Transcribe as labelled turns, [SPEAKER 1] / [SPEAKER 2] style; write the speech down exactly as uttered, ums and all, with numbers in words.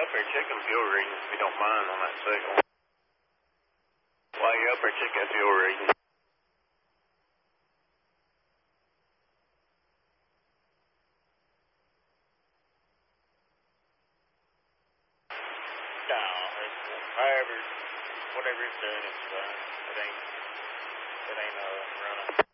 [SPEAKER 1] up there checking fuel readings, if you don't mind, on that second one. While you're up there checking fuel readings. No, it's, however, whatever it's doing, it's fine. It ain't, it ain't uh, running.